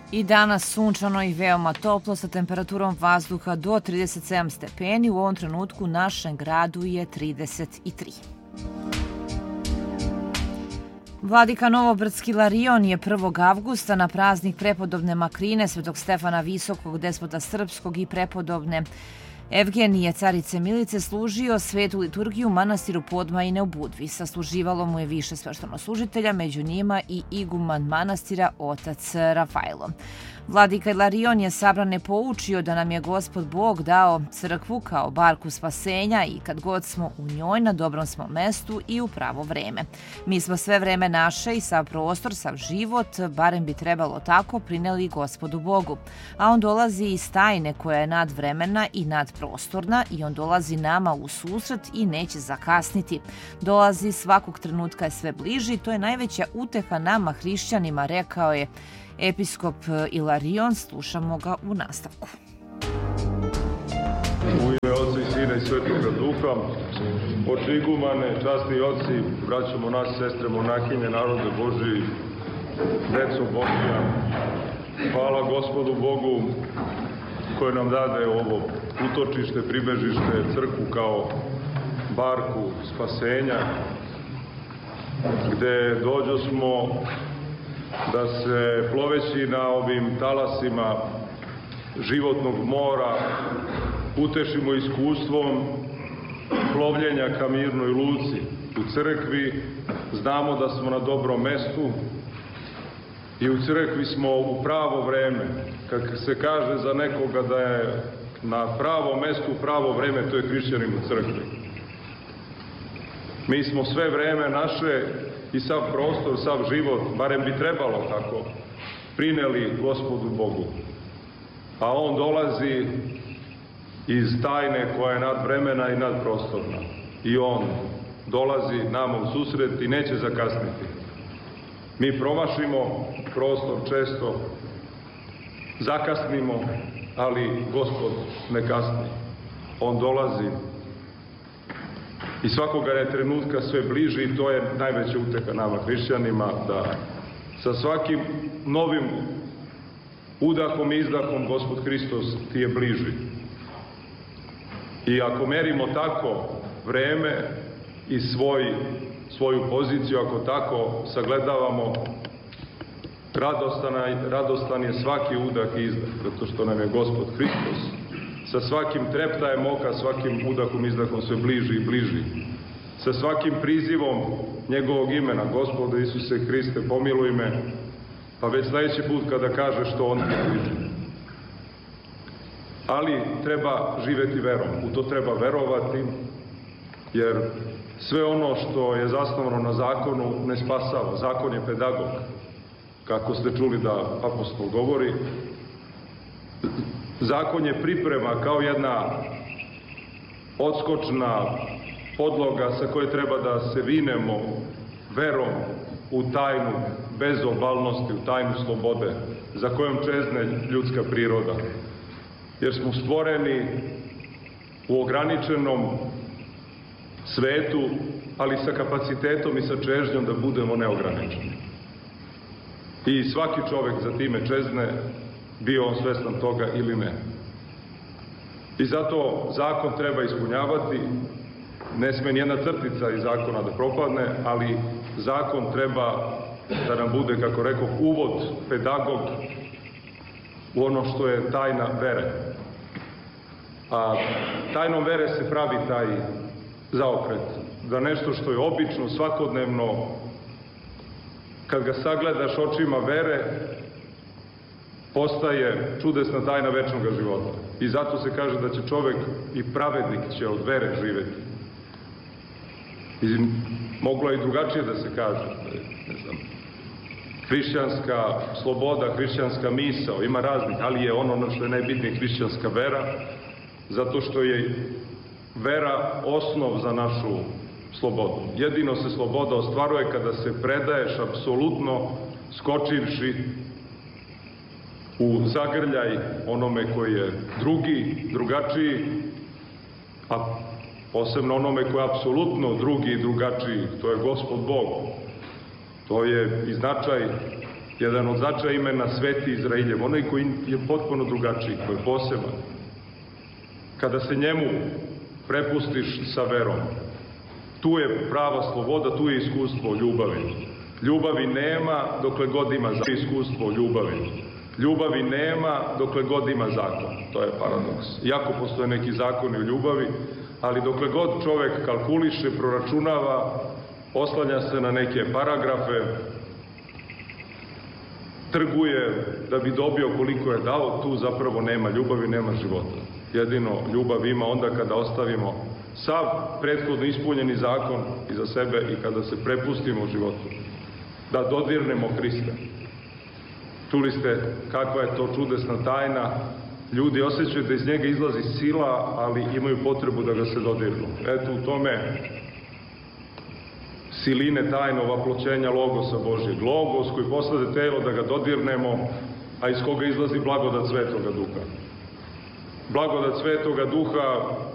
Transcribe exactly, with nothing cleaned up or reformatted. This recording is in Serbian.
I danas sunčano i veoma toplo sa temperaturom vazduha do trideset sedam stepeni. U ovom trenutku u našem gradu je trideset tri. Vladika Novobrdski Ilarion je prvog avgusta na praznik prepodobne Makrine Svetog Stefana Visokog, despota srpskog i prepodobne Evgenije, carice Milice, služio svetu liturgiju u manastiru Podmajine u Budvi. Sasluživalo mu je više sveštenoslужitelja, među njima i iguman manastira otac Rafailo. Vladika Ilarion je sabrane poučio da nam je Gospod Bog dao crkvu kao barku spasenja i kad god smo u njoj, na dobrom smo mestu i u pravo vreme. Mi smo sve vreme naše i sav prostor, sav život, barem bi trebalo tako, prineli Gospodu Bogu. A on dolazi iz tajne koja je nadvremena i nadprostorna i on dolazi nama u susret i neće zakasniti. Dolazi svakog trenutka je sve bliži, to je najveća uteha nama hrišćanima, rekao je episkop Ilarion. Slušamo ga u nastavku. U ime Oca i Sina i Svetoga Duha, oče igumane, časni oci, braćo monasi, sestre monahinje, narode Božiji, deco Božja, hvala Gospodu Bogu koji nam dade ovo utočište, pribežište, crkvu kao barku spasenja, gde dođo smo da se ploveći na ovim talasima životnog mora utešimo iskustvom plovljenja ka mirnoj luci. U crkvi znamo da smo na dobrom mestu i u crkvi smo u pravo vreme. Kad se kaže za nekoga da je na pravo mestu u pravo vreme, to je hrišćanin u crkvi. Mi smo sve vreme naše i sav prostor, sav život, barem bi trebalo tako, prineli Gospodu Bogu. A on dolazi iz tajne koja je nadvremena i nadprostorna. I on dolazi nama u susret i neće zakasniti. Mi promašimo prostor često, zakasnimo, ali Gospod ne kasni. On dolazi i svakoga je trenutka sve bliži i to je najveća uteha nama hrišćanima, da sa svakim novim udahom i izdahom Gospod Hristos ti je bliži. I ako merimo tako vreme i svoj, svoju poziciju, ako tako sagledavamo, radostan, radostan je svaki udah i izdah, zato što nam je Gospod Hristos sa svakim treptajem oka, svakim udahom i izdahom sve bliži i bliži. Sa svakim prizivom njegovog imena, Gospode Isuse Hriste, pomiluj me, pa već sledeći put kada kažeš to, on je bliži. Ali treba živeti verom, u to treba verovati, jer sve ono što je zasnovano na zakonu ne spasava. Zakon je pedagog, kako ste čuli da apostol govori. Zakon je priprema kao jedna odskočna podloga sa koje treba da se vinemo verom u tajnu bezobalnosti, u tajnu slobode, za kojom čezne ljudska priroda. Jer smo stvoreni u ograničenom svetu, ali sa kapacitetom i sa čežnjom da budemo neograničeni. I svaki čovek za time čezne, bio on svestan toga ili ne. I zato zakon treba ispunjavati, ne sme nijedna crtica iz zakona da propadne, ali zakon treba da nam bude, kako rekao, uvod, pedagog u ono što je tajna vere. A tajnom vere se pravi taj zaokret, da nešto što je obično, svakodnevno, kad ga sagledaš očima vere, postaje čudesna tajna večnog života. I zato se kaže da će čovek i pravednik će od vere živeti. I moglo je i drugačije da se kaže, ne znam, hrišćanska sloboda, hrišćanska misao, ima raznih, ali je ono što je najbitnije hrišćanska vera, zato što je vera osnov za našu slobodu. Jedino se sloboda ostvaruje kada se predaješ apsolutno skočivši u zagrljaj onome koji je drugi, drugačiji, a posebno onome koji je apsolutno drugi i drugačiji, to je Gospod Bog. To je i značaj jedan od značaja imena Sveti Izrailjev, onaj koji je potpuno drugačiji, koji je poseban. Kada se njemu prepustiš sa verom, tu je prava sloboda, tu je iskustvo ljubavi. Ljubavi nema dokle god ima zakon. Iskustvo ljubavi. Ljubavi nema dokle god ima zakon. To je paradoks. Iako postoje neki zakoni u ljubavi, ali dokle god čovek kalkuliše, proračunava, oslanja se na neke paragrafe, trguje da bi dobio koliko je dao, tu zapravo nema ljubavi, nema života. Jedino ljubav ima onda kada ostavimo sav prethodno ispunjeni zakon iza sebe i kada se prepustimo životu, da dodirnemo Hrista. Čuli ste kakva je to čudesna tajna. Ljudi osjećaju da iz njega izlazi sila, ali imaju potrebu da ga se dodirnu. Eto u tome siline tajno vaploćenja Logosa Božjeg. Logos koji postade telo da ga dodirnemo, a iz koga izlazi blagodat Svetoga Duha. Blagodat Svetoga Duha